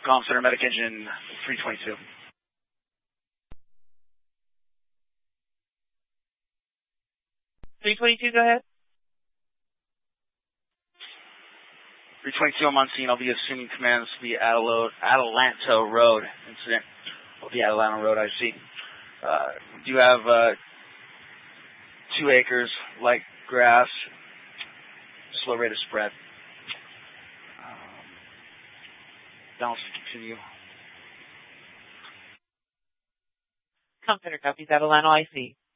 Comm Center, Medic Engine 322. Go ahead. 322, I'm on scene. I'll be assuming commands to the Adelanto Road incident. The Adelanto Road, I see. Do you have 2 acres, light grass, slow rate of spread? Balance to continue. Comm Center copies Adelanto IC.